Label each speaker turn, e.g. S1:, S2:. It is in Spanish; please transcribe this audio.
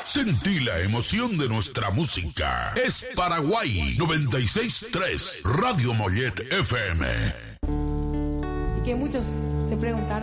S1: Sentí la emoción de nuestra música. Es Paraguay 96.3 Radio Mollet FM.
S2: Y que muchos se preguntaron.